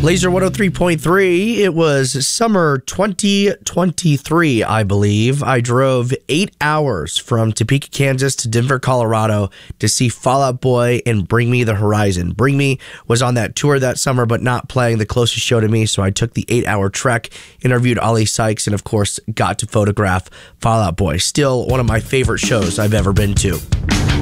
Laser 103.3. It was summer 2023, I believe. I drove 8 hours from Topeka, Kansas to Denver, Colorado to see Fall Out Boy and Bring Me the Horizon. Bring Me was on that tour that summer, but not playing the closest show to me, so I took the 8-hour trek, interviewed Ollie Sykes, and of course, got to photograph Fall Out Boy. Still one of my favorite shows I've ever been to.